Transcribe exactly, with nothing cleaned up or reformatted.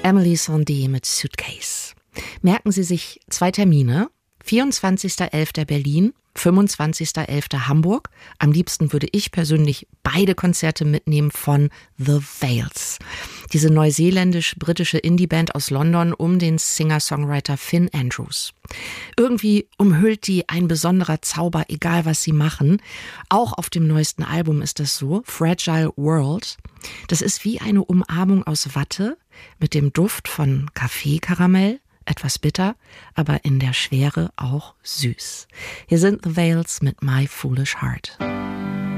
Emily Sandé mit Suitcase. Merken Sie sich zwei Termine. vierundzwanzigster elfter Berlin, fünfundzwanzigster elfter Hamburg. Am liebsten würde ich persönlich beide Konzerte mitnehmen von The Veils. Diese neuseeländisch-britische Indie-Band aus London um den Singer-Songwriter Finn Andrews. Irgendwie umhüllt die ein besonderer Zauber, egal was sie machen. Auch auf dem neuesten Album ist das so, Fragile World. Das ist wie eine Umarmung aus Watte mit dem Duft von Kaffeekaramell. Etwas bitter, aber in der Schwere auch süß. Hier sind The Veils mit My Foolish Heart.